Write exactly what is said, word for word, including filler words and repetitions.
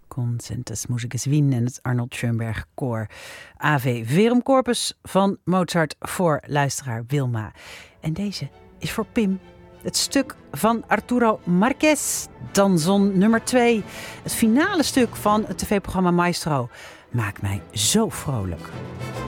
Concentus Musicus Wien en het Arnold Schoenberg Koor. Ave Verum Corpus van Mozart voor luisteraar Wilma. En deze is voor Pim. Het stuk van Arturo Marquez, Danzon nummer twee. Het finale stuk van het tv-programma Maestro maakt mij zo vrolijk.